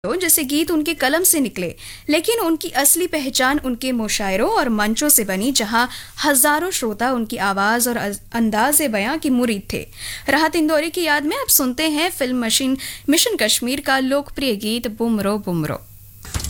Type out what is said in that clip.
जैसे गीत उनके कलम से निकले, लेकिन उनकी असली पहचान उनके मुशायरों और मंचों से बनी, जहां हजारों श्रोता उनकी आवाज और अंदाज बयां की मुरीद थे। राहत इंदौरी की याद में अब सुनते हैं फिल्म मिशन कश्मीर का लोकप्रिय गीत बुमरो बुमरो।